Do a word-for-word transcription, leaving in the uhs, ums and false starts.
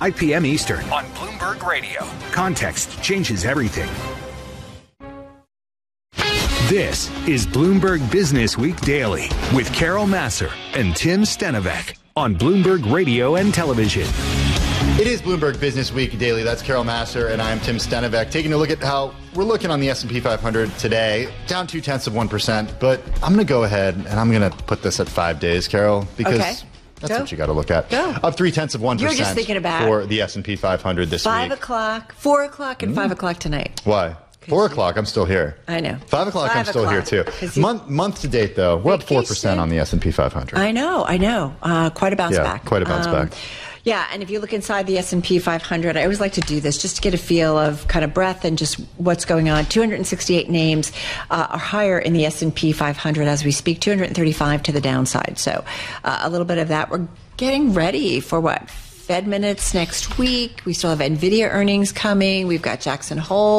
five p.m. Eastern on Bloomberg Radio. Context changes everything. This is Bloomberg Business Week Daily with Carol Massar and Tim Stenovec on Bloomberg Radio and Television. It is Bloomberg Business Week Daily. That's Carol Massar, and I'm Tim Stenovec. Taking a look at how we're looking on the S and P five hundred today, down two tenths of one percent. But I'm going to go ahead and I'm going to put this at five days, Carol, because okay. that's Go. what you got to look at. Go. Up three tenths of one percent. You're just thinking about for the S and P five hundred this Five week. o'clock, four o'clock, and Mm. five o'clock tonight. Why? Four o'clock, I'm still here. I know. Five o'clock, Five I'm still o'clock. here too. You, month month to date, though, we're up four percent Vacation. on the S and P five hundred. I know, I know. Uh, quite a bounce Yeah, back. quite a bounce Um, back. Yeah, and if you look inside the S and P five hundred, I always like to do this just to get a feel of kind of breadth and just what's going on. two hundred sixty-eight names uh, are higher in the S and P five hundred as we speak, two hundred thirty-five to the downside. So uh, a little bit of that. We're getting ready for what? Fed minutes next week. We still have NVIDIA earnings coming. We've got Jackson Hole.